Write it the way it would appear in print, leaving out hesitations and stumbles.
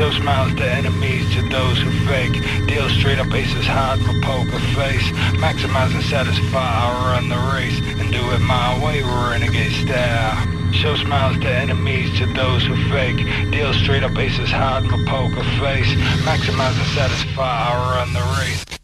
Show smiles to enemies, to those who fake. Deal straight up aces hard, my poker face. Maximize and satisfy, I run the race. And do it my way, renegade style. Show smiles to enemies, to those who fake. Deal straight up aces hard, my poker face. Maximize and satisfy, I run the race.